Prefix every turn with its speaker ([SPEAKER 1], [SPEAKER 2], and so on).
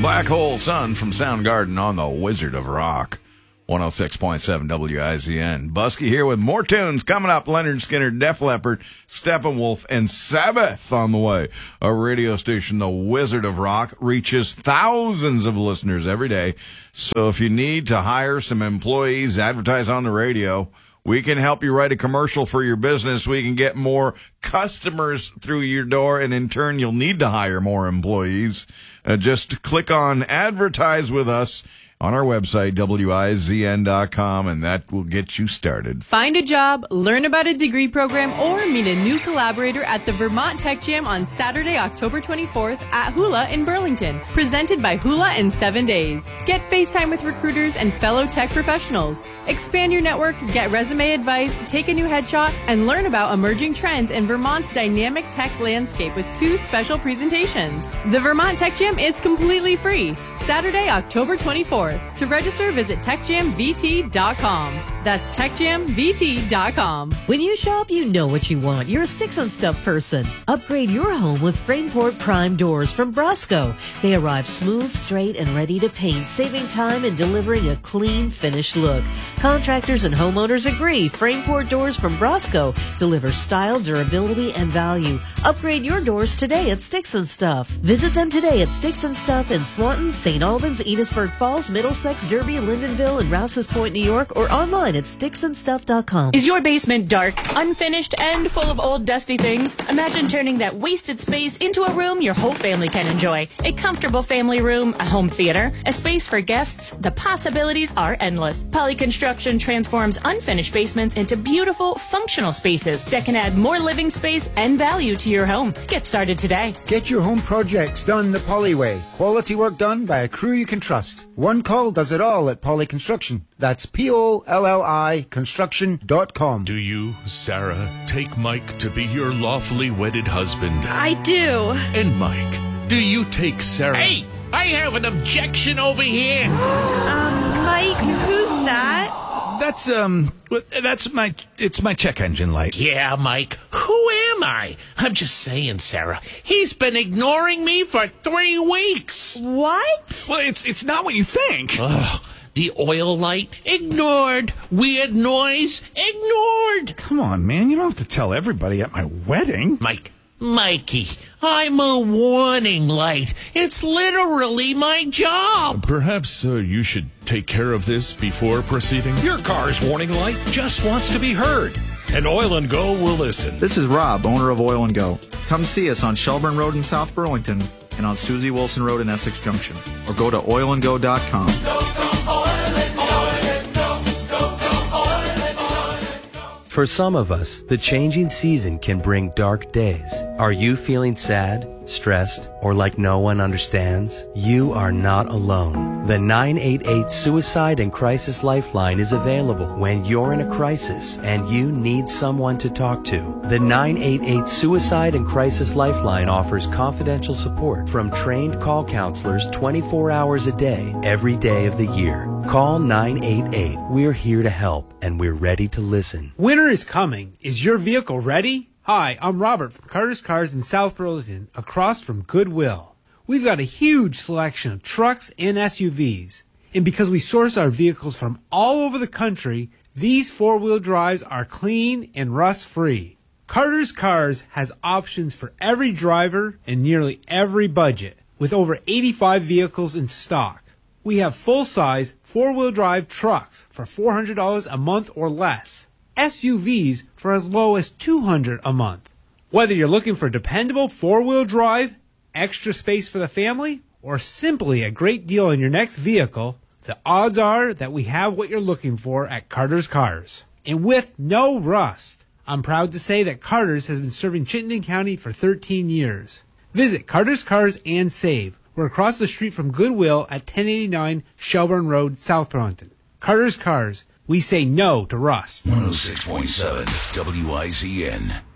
[SPEAKER 1] Black Hole Sun from Soundgarden on the Wizard of Rock. 106.7 WIZN. Busky here with more tunes coming up. Leonard Skinner, Def Leppard, Steppenwolf, and Sabbath on the way. A radio station, the Wizard of Rock, reaches thousands of listeners every day. So if you need to hire some employees, advertise on the radio, we can help you write a commercial for your business. We can get more customers through your door, and in turn, you'll need to hire more employees. Just click on Advertise with Us on our website, WIZN.com, and that will get you started.
[SPEAKER 2] Find a job, learn about a degree program, or meet a new collaborator at the Vermont Tech Jam on Saturday, October 24th at Hula in Burlington. Presented by Hula in 7 days. Get FaceTime with recruiters and fellow tech professionals. Expand your network, get resume advice, take a new headshot, and learn about emerging trends in Vermont's dynamic tech landscape with 2 special presentations. The Vermont Tech Jam is completely free. Saturday, October 24th. To register, visit techjamvt.com. That's techjamvt.com.
[SPEAKER 3] When you shop, you know what you want. You're a Sticks and Stuff person. Upgrade your home with Frameport Prime doors from Brosco. They arrive smooth, straight, and ready to paint, saving time and delivering a clean, finished look. Contractors and homeowners agree. Frameport doors from Brosco deliver style, durability, and value. Upgrade your doors today at Sticks and Stuff. Visit them today at Sticks and Stuff in Swanton, St. Albans, Enosburg Falls, Middlesex, Derby, Lindenville, and Rouse's Point, New York, or online at sticksandstuff.com.
[SPEAKER 4] Is your basement dark, unfinished, and full of old dusty things? Imagine turning that wasted space into a room your whole family can enjoy. A comfortable family room, a home theater, a space for guests. The possibilities are endless. Poly Construction transforms unfinished basements into beautiful, functional spaces that can add more living space and value to your home. Get started today.
[SPEAKER 5] Get your home projects done the Poly way. Quality work done by a crew you can trust. One call does it all at Poly Construction. That's POLLI construction.com.
[SPEAKER 6] Do you, Sarah, take Mike to be your lawfully wedded husband?
[SPEAKER 2] I do.
[SPEAKER 6] And Mike, do you take Sarah?
[SPEAKER 7] Hey, I have an objection over here.
[SPEAKER 2] Mike, who's that?
[SPEAKER 8] It's my check engine light.
[SPEAKER 7] Yeah, Mike, who am I? I'm just saying, Sarah. He's been ignoring me for 3 weeks.
[SPEAKER 2] What?
[SPEAKER 8] Well, it's not what you think.
[SPEAKER 7] Ugh. The oil light, ignored. Weird noise, ignored.
[SPEAKER 8] Come on, man. You don't have to tell everybody at my wedding.
[SPEAKER 7] Mikey, I'm a warning light. It's literally my job.
[SPEAKER 6] Perhaps you should take care of this before proceeding?
[SPEAKER 9] Your car's warning light just wants to be heard. And Oil & Go will listen.
[SPEAKER 10] This is Rob, owner of Oil & Go. Come see us on Shelburne Road in South Burlington and on Susie Wilson Road in Essex Junction. Or go to oilandgo.com.
[SPEAKER 11] For some of us, the changing season can bring dark days. Are you feeling sad, stressed, or like no one understands? You are not alone. The 988 Suicide and Crisis Lifeline is available when you're in a crisis and you need someone to talk to. The 988 Suicide and Crisis Lifeline offers confidential support from trained call counselors 24 hours a day, every day of the year. Call 988. We're here to help, and we're ready to listen.
[SPEAKER 12] Winter is coming. Is your vehicle ready? Hi, I'm Robert from Carter's Cars in South Burlington, across from Goodwill. We've got a huge selection of trucks and SUVs. And because we source our vehicles from all over the country, these four-wheel drives are clean and rust-free. Carter's Cars has options for every driver and nearly every budget, with over 85 vehicles in stock. We have full-size four-wheel drive trucks for $400 a month or less. SUVs for as low as $200 a month. Whether you're looking for dependable four-wheel drive, extra space for the family, or simply a great deal on your next vehicle, the odds are that we have what you're looking for at Carter's Cars. And with no rust. I'm proud to say that Carter's has been serving Chittenden County for 13 years. Visit Carter's Cars and save. We're across the street from Goodwill at 1089 Shelburne Road, South Burlington. Carter's Cars. We say no to rust.
[SPEAKER 9] 106.7 WIZN.